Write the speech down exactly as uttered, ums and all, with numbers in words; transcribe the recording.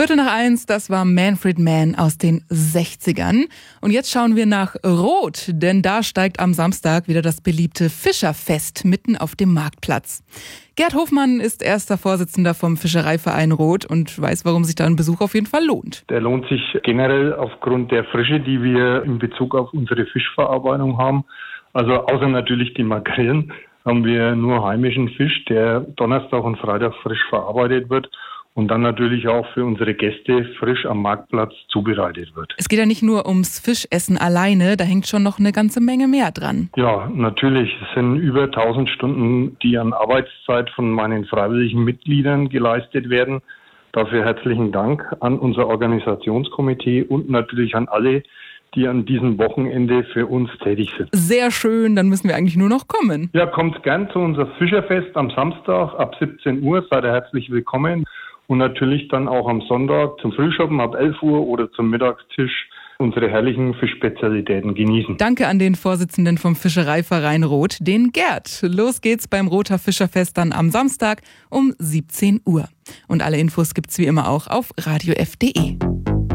Viertel nach eins, das war Manfred Mann aus den sechzigern. Und jetzt schauen wir nach Roth, denn da steigt am Samstag wieder das beliebte Fischerfest mitten auf dem Marktplatz. Gerd Hofmann ist erster Vorsitzender vom Fischereiverein Roth und weiß, warum sich da ein Besuch auf jeden Fall lohnt. Der lohnt sich generell aufgrund der Frische, die wir in Bezug auf unsere Fischverarbeitung haben. Also außer natürlich die Makrelen haben wir nur heimischen Fisch, der Donnerstag und Freitag frisch verarbeitet wird und dann natürlich auch für unsere Gäste frisch am Marktplatz zubereitet wird. Es geht ja nicht nur ums Fischessen alleine, da hängt schon noch eine ganze Menge mehr dran. Ja, natürlich. Es sind über tausend Stunden, die an Arbeitszeit von meinen freiwilligen Mitgliedern geleistet werden. Dafür herzlichen Dank an unser Organisationskomitee und natürlich an alle, die an diesem Wochenende für uns tätig sind. Sehr schön, dann müssen wir eigentlich nur noch kommen. Ja, kommt gern zu unser Fischerfest am Samstag ab siebzehn Uhr, seid ihr herzlich willkommen. Und natürlich dann auch am Sonntag zum Frühschoppen ab elf Uhr oder zum Mittagstisch unsere herrlichen Fischspezialitäten genießen. Danke an den Vorsitzenden vom Fischereiverein Roth, den Gerd. Los geht's beim Rother Fischerfest dann am Samstag um siebzehn Uhr. Und alle Infos gibt's wie immer auch auf radio f punkt de.